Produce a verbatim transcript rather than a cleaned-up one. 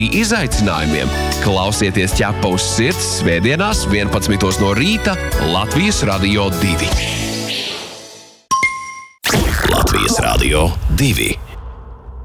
Izaicinājumiem klausieties Ķepa uz sirds svētdienās vienpadsmitos no rīta Latvijas Radio divi. Latvijas Radio divi.